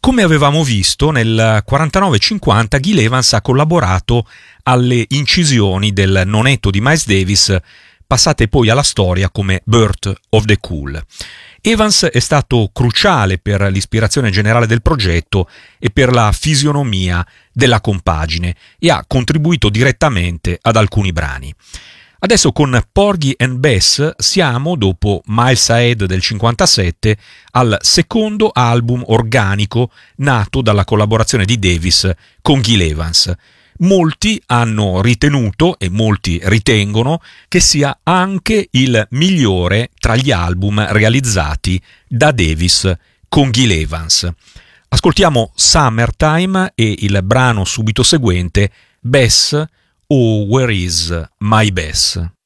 Come avevamo visto, nel 49-50 Gil Evans ha collaborato alle incisioni del nonetto di Miles Davis, passate poi alla storia come Birth of the Cool. Evans è stato cruciale per l'ispirazione generale del progetto e per la fisionomia della compagine e ha contribuito direttamente ad alcuni brani. Adesso con Porgy and Bess siamo, dopo Miles Ahead del 57, al secondo album organico nato dalla collaborazione di Davis con Gil Evans. Molti hanno ritenuto e molti ritengono che sia anche il migliore tra gli album realizzati da Davis con Gil Evans. Ascoltiamo Summertime e il brano subito seguente, Bess o Where Is My Bess?